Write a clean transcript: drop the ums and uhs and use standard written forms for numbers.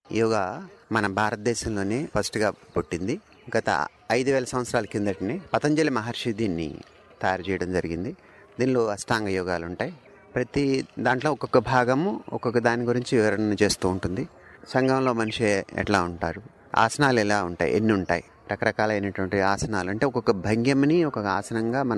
యోగా మన భారతదేశంలోనే ఫస్ట్గా పుట్టింది. గత 5,000 సంవత్సరాల కిందటిని పతంజలి మహర్షి దీన్ని తయారు చేయడం జరిగింది. దీనిలో అష్టాంగ యోగాలు ఉంటాయి. ప్రతి దాంట్లో ఒక్కొక్క భాగము ఒక్కొక్క దాని గురించి వివరణ చేస్తూ ఉంటుంది. సంఘంలో మనిషి ఎట్లా ఉంటారు, ఆసనాలు ఎలా ఉంటాయి, ఎన్ని ఉంటాయి, రకరకాలైనటువంటి ఆసనాలు, అంటే ఒక్కొక్క భంగిమని ఒక ఆసనంగా మనం